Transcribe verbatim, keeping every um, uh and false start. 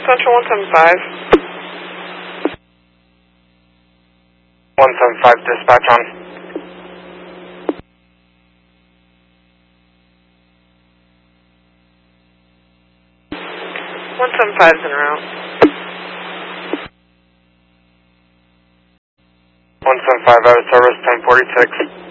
Central one seven five. one seven five, dispatch on. one seven five is en route. one seven five out of service, ten forty-six.